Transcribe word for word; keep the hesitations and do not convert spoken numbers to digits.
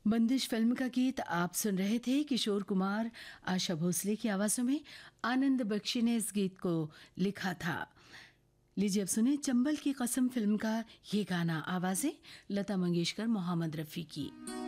बंदिश फिल्म का गीत आप सुन रहे थे। किशोर कुमार, आशा भोसले की आवाजों में आनंद बख्शी ने इस गीत को लिखा था। लीजिए अब सुने चंबल की कसम फिल्म का ये गाना। आवाजें लता मंगेशकर, मोहम्मद रफी की।